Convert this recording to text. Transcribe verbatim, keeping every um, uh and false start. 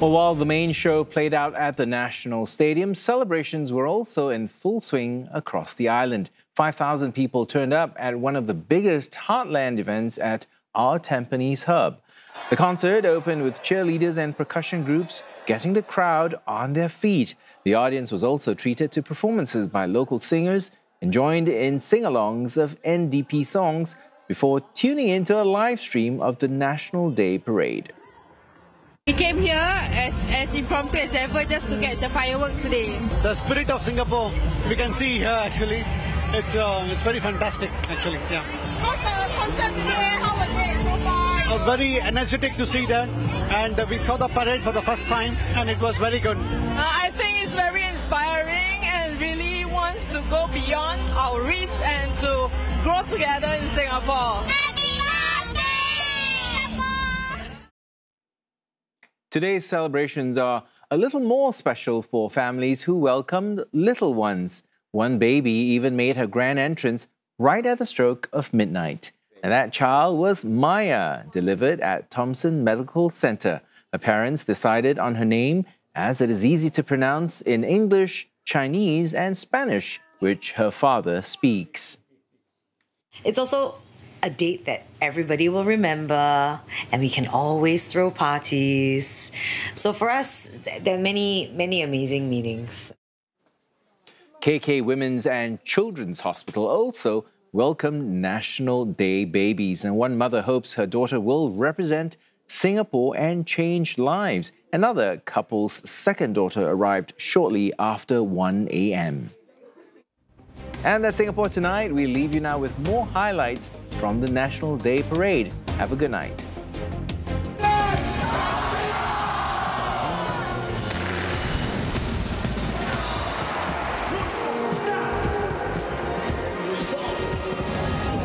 Well, while the main show played out at the National Stadium, celebrations were also in full swing across the island. five thousand people turned up at one of the biggest Heartland events at our Tampines hub. The concert opened with cheerleaders and percussion groups getting the crowd on their feet. The audience was also treated to performances by local singers and joined in sing-alongs of N D P songs before tuning into a live stream of the National Day Parade. We came here as, as impromptu as ever just to get the fireworks today. The spirit of Singapore we can see here actually. It's uh, it's very fantastic actually. Yeah. How's the concert today? How was it so far? Uh, very energetic to see that, and uh, we saw the parade for the first time and it was very good. Uh, I think it's very inspiring and really wants to go beyond our reach and to grow together in Singapore. Today's celebrations are a little more special for families who welcomed little ones. One baby even made her grand entrance right at the stroke of midnight. And that child was Maya, delivered at Thomson Medical Center. Her parents decided on her name as it is easy to pronounce in English, Chinese, and Spanish, which her father speaks. It's also a date that everybody will remember, and we can always throw parties. So for us, there are many, many amazing meanings. K K Women's and Children's Hospital also welcomed National Day babies, and one mother hopes her daughter will represent Singapore and change lives. Another couple's second daughter arrived shortly after one A M And that's Singapore Tonight. We leave you now with more highlights from the National Day Parade. Have a good night.